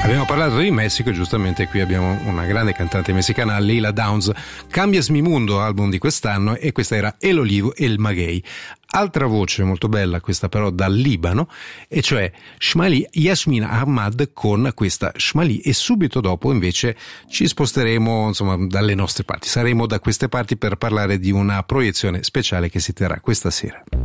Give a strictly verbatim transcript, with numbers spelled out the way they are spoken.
Abbiamo parlato di Messico e giustamente qui abbiamo una grande cantante messicana, Lila Downs. Cambias mi mundo, album di quest'anno, e questa era El Olivo e il Maguey. Altra voce molto bella, questa però dal Libano, e cioè Shmali Yasmin Ahmad con questa Shmali, e subito dopo invece ci sposteremo insomma dalle nostre parti, saremo da queste parti per parlare di una proiezione speciale che si terrà questa sera.